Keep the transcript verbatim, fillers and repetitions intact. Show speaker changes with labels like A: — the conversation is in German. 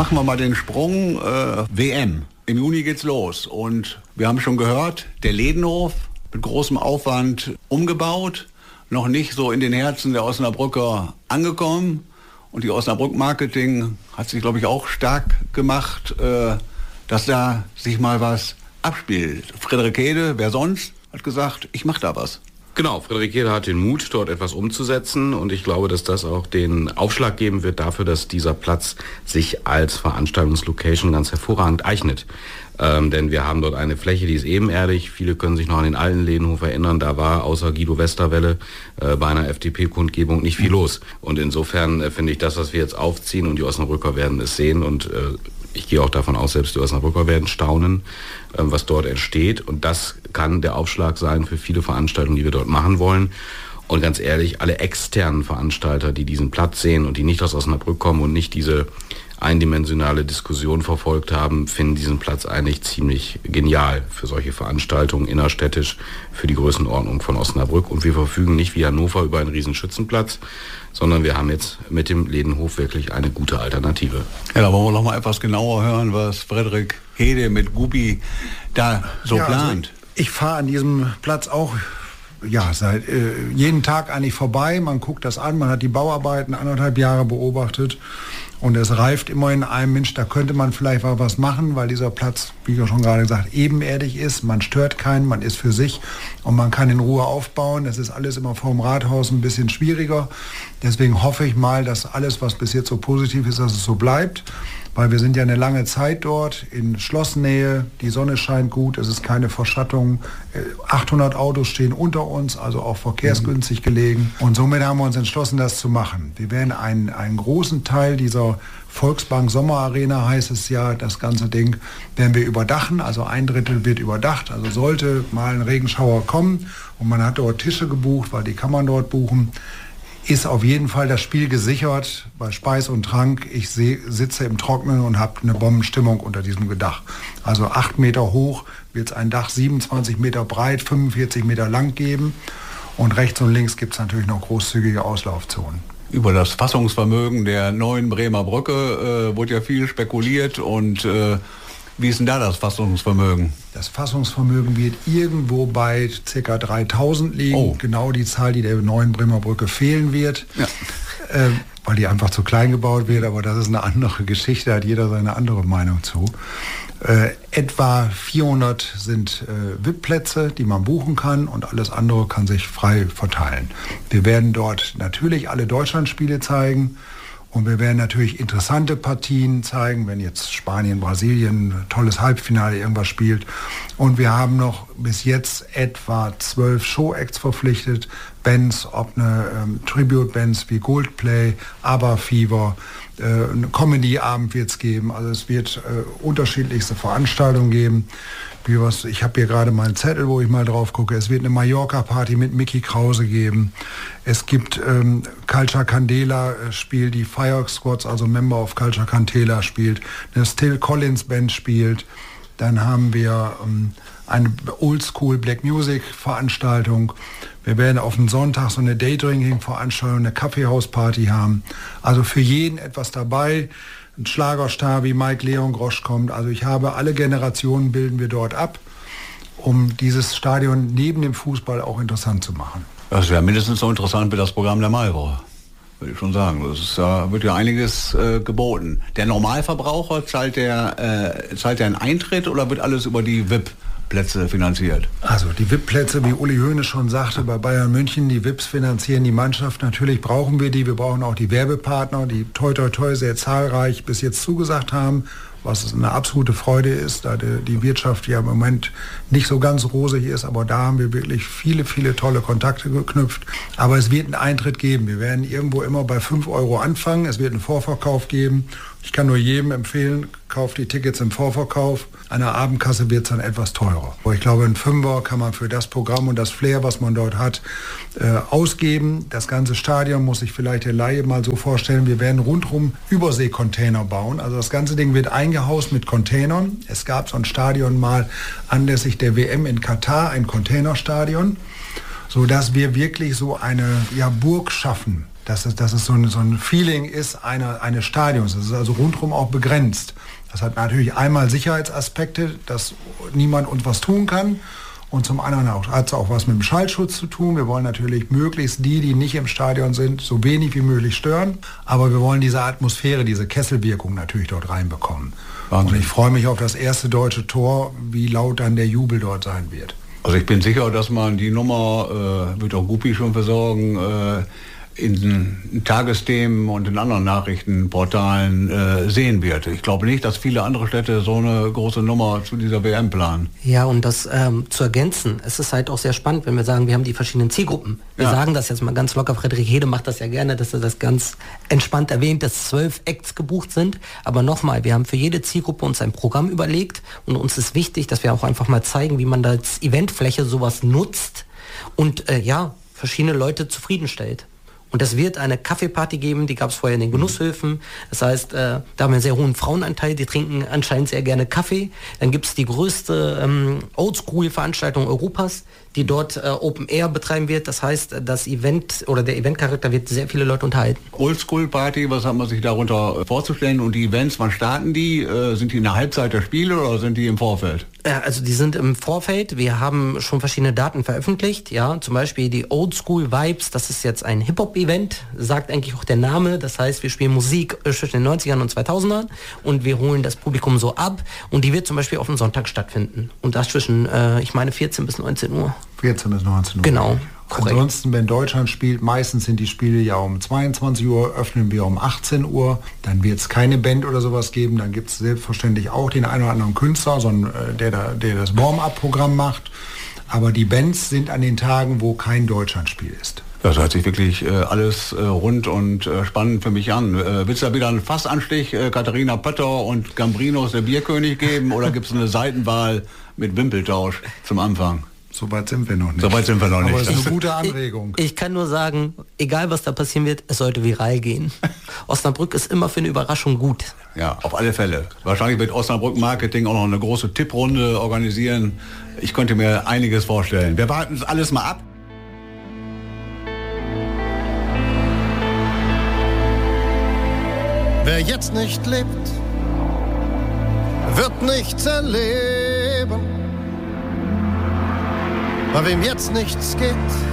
A: machen wir mal den Sprung äh, W M. Im Juni geht's los und wir haben schon gehört, der Ledenhof mit großem Aufwand umgebaut, noch nicht so in den Herzen der Osnabrücker angekommen. Und die Osnabrück-Marketing hat sich, glaube ich, auch stark gemacht, äh, dass da sich mal was abspielt. Frederik Hede, wer sonst, hat gesagt, ich mache da was.
B: Genau, Frederik Hede hat den Mut, dort etwas umzusetzen und ich glaube, dass das auch den Aufschlag geben wird dafür, dass dieser Platz sich als Veranstaltungslocation ganz hervorragend eignet. Ähm, denn wir haben dort eine Fläche, die ist ebenerdig. Viele können sich noch an den alten Ledenhof erinnern. Da war außer Guido Westerwelle äh, bei einer F D P-Kundgebung nicht viel los. Und insofern äh, finde ich das, was wir jetzt aufziehen und die Osnabrücker werden es sehen und äh, ich gehe auch davon aus, selbst die Osnabrücker werden staunen, äh, was dort entsteht. Und das kann der Aufschlag sein für viele Veranstaltungen, die wir dort machen wollen. Und ganz ehrlich, alle externen Veranstalter, die diesen Platz sehen und die nicht aus Osnabrück kommen und nicht diese eindimensionale Diskussion verfolgt haben, finden diesen Platz eigentlich ziemlich genial für solche Veranstaltungen innerstädtisch für die Größenordnung von Osnabrück. Und wir verfügen nicht wie Hannover über einen riesen Schützenplatz, sondern wir haben jetzt mit dem Ledenhof wirklich eine gute Alternative.
A: Ja, da wollen wir noch mal etwas genauer hören, was Frederik Hede mit Gubi da so
C: ja,
A: plant.
C: Also ich fahre an diesem Platz auch ja, seit äh, jeden Tag eigentlich vorbei. Man guckt das an, man hat die Bauarbeiten anderthalb Jahre beobachtet und es reift immer in einem, Mensch, da könnte man vielleicht mal was machen, weil dieser Platz, wie ich schon gerade gesagt, ebenerdig ist. Man stört keinen, man ist für sich und man kann in Ruhe aufbauen. Das ist alles immer vor dem Rathaus ein bisschen schwieriger. Deswegen hoffe ich mal, dass alles, was bis jetzt so positiv ist, dass es so bleibt. Weil wir sind ja eine lange Zeit dort in Schlossnähe, die Sonne scheint gut, es ist keine Verschattung, achthundert Autos stehen unter uns, also auch verkehrsgünstig gelegen und somit haben wir uns entschlossen, das zu machen. Wir werden einen, einen großen Teil dieser Volksbank Sommerarena, heißt es ja, das ganze Ding, werden wir überdachen, also ein Drittel wird überdacht, also sollte mal ein Regenschauer kommen und man hat dort Tische gebucht, weil die kann man dort buchen, ist auf jeden Fall das Spiel gesichert bei Speis und Trank. Ich seh, sitze im Trockenen und habe eine Bombenstimmung unter diesem Dach. Also acht Meter hoch wird es ein Dach, siebenundzwanzig Meter breit, fünfundvierzig Meter lang geben. Und rechts und links gibt es natürlich noch großzügige Auslaufzonen.
A: Über das Fassungsvermögen der neuen Bremer Brücke äh, wurde ja viel spekuliert und äh, wie ist denn da das Fassungsvermögen?
C: Das Fassungsvermögen wird irgendwo bei ca. dreitausend liegen. Oh. Genau die Zahl, die der neuen Bremer Brücke fehlen wird. Ja. Äh, weil die einfach zu klein gebaut wird. Aber das ist eine andere Geschichte, da hat jeder seine andere Meinung zu. Äh, etwa vierhundert sind äh, V I P-Plätze, die man buchen kann und alles andere kann sich frei verteilen. Wir werden dort natürlich alle Deutschlandspiele zeigen. Und wir werden natürlich interessante Partien zeigen, wenn jetzt Spanien, Brasilien, tolles Halbfinale irgendwas spielt. Und wir haben noch bis jetzt etwa zwölf Show-Acts verpflichtet. Bands, ob eine ähm, Tribute-Bands wie Goldplay, ABBA Fever, äh, einen Comedy-Abend wird es geben. Also es wird äh, unterschiedlichste Veranstaltungen geben. Wie was, ich habe hier gerade meinen Zettel, wo ich mal drauf gucke. Es wird eine Mallorca-Party mit Mickey Krause geben. Es gibt ähm, Culture Candela äh, spielt, die Fire Squads, also Member of Culture Candela spielt. Eine Still Collins Band spielt. Dann haben wir ähm, eine Oldschool Black Music Veranstaltung. Wir werden auf dem Sonntag so eine Daydrinking-Veranstaltung, eine Kaffeehausparty haben. Also für jeden etwas dabei. Ein Schlagerstar wie Mike Leon Grosch kommt. Also ich habe alle Generationen bilden wir dort ab, um dieses Stadion neben dem Fußball auch interessant zu machen.
A: Das wäre mindestens so interessant wie das Programm der Maiwoche, würde ich schon sagen. Das ist, da wird ja einiges äh, geboten. Der Normalverbraucher, zahlt der, äh, zahlt der einen Eintritt oder wird alles über die V I P-Plätze finanziert?
C: Also die V I P-Plätze, wie Uli Hoeneß schon sagte, bei Bayern München, die V I Ps finanzieren die Mannschaft. Natürlich brauchen wir die. Wir brauchen auch die Werbepartner, die toi toi toi sehr zahlreich bis jetzt zugesagt haben, was eine absolute Freude ist, da die, die Wirtschaft ja im Moment nicht so ganz rosig ist, aber da haben wir wirklich viele, viele tolle Kontakte geknüpft. Aber es wird einen Eintritt geben. Wir werden irgendwo immer bei fünf Euro anfangen. Es wird einen Vorverkauf geben. Ich kann nur jedem empfehlen, kauft die Tickets im Vorverkauf. An der Abendkasse wird es dann etwas teurer. Aber ich glaube, ein Fünfer kann man für das Programm und das Flair, was man dort hat, äh, ausgeben. Das ganze Stadion muss sich vielleicht der Laie mal so vorstellen, wir werden rundherum Überseekontainer bauen. Also das ganze Ding wird eingehaust mit Containern. Es gab so ein Stadion mal anlässlich der W M in Katar, ein Containerstadion, sodass wir wirklich so eine ja, Burg schaffen. dass es, dass es so, ein, so ein Feeling ist eine, eines Stadions. Das ist also rundherum auch begrenzt. Das hat natürlich einmal Sicherheitsaspekte, dass niemand uns was tun kann. Und zum anderen auch, hat es auch was mit dem Schallschutz zu tun. Wir wollen natürlich möglichst die, die nicht im Stadion sind, so wenig wie möglich stören. Aber wir wollen diese Atmosphäre, diese Kesselwirkung natürlich dort reinbekommen. Wahnsinn. Und ich freue mich auf das erste deutsche Tor, wie laut dann der Jubel dort sein wird.
A: Also ich bin sicher, dass man die Nummer, äh, wird auch Guppi schon versorgen, äh, in Tagesthemen und in anderen Nachrichtenportalen äh, sehen wird. Ich glaube nicht, dass viele andere Städte so eine große Nummer zu dieser W M planen.
D: Ja, und das ähm, zu ergänzen, es ist halt auch sehr spannend, wenn wir sagen, wir haben die verschiedenen Zielgruppen. Wir ja. sagen das jetzt mal ganz locker, Frederik Hede macht das ja gerne, dass er das ganz entspannt erwähnt, dass zwölf Acts gebucht sind. Aber nochmal, wir haben für jede Zielgruppe uns ein Programm überlegt und uns ist wichtig, dass wir auch einfach mal zeigen, wie man da als Eventfläche sowas nutzt und äh, ja, verschiedene Leute zufriedenstellt. Und es wird eine Kaffeeparty geben, die gab es vorher in den Genusshöfen. Das heißt, äh, da haben wir einen sehr hohen Frauenanteil, die trinken anscheinend sehr gerne Kaffee. Dann gibt es die größte ähm, Oldschool-Veranstaltung Europas, die dort äh, Open Air betreiben wird. Das heißt, das Event oder der Eventcharakter wird sehr viele Leute unterhalten.
A: Oldschool-Party, was hat man sich darunter vorzustellen? Und die Events, wann starten die? Äh, sind die in der Halbzeit der Spiele oder sind die im Vorfeld?
D: Ja, also die sind im Vorfeld. Wir haben schon verschiedene Daten veröffentlicht. Ja, zum Beispiel die Oldschool Vibes. Das ist jetzt ein Hip-Hop-Event, sagt eigentlich auch der Name. Das heißt, wir spielen Musik zwischen den neunzigern und zweitausendern und wir holen das Publikum so ab. Und die wird zum Beispiel auf dem Sonntag stattfinden. Und das zwischen, äh, ich meine, vierzehn bis neunzehn Uhr.
C: vierzehn bis neunzehn Uhr.
D: Genau.
C: Korrekt. Ansonsten, wenn Deutschland spielt, meistens sind die Spiele ja um zweiundzwanzig Uhr, öffnen wir um achtzehn Uhr. Dann wird es keine Band oder sowas geben. Dann gibt es selbstverständlich auch den einen oder anderen Künstler, so ein, der, da, der das Warm-up-Programm macht. Aber die Bands sind an den Tagen, wo kein Deutschlandspiel ist.
A: Das hört sich wirklich äh, alles äh, rund und äh, spannend für mich an. Äh, Willst du da wieder einen Fassanstich, äh, Katharina Pötter und Gambrinos der Bierkönig geben oder gibt es eine Seitenwahl mit Wimpeltausch zum Anfang?
C: Soweit sind wir noch nicht.
A: Soweit sind wir noch nicht.
C: Aber das ist eine gute Anregung.
D: Ich, ich kann nur sagen, egal was da passieren wird, es sollte viral gehen. Osnabrück ist immer für eine Überraschung gut.
A: Ja, auf alle Fälle. Wahrscheinlich wird Osnabrück Marketing auch noch eine große Tipprunde organisieren. Ich könnte mir einiges vorstellen. Wir warten es alles mal ab.
E: Wer jetzt nicht lebt, wird nichts erleben. Bei wem jetzt nichts geht,